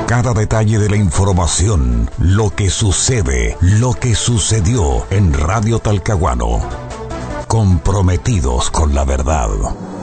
Cada detalle de la información, lo que sucede, lo que sucedió en Radio Talcahuano. Comprometidos con la verdad.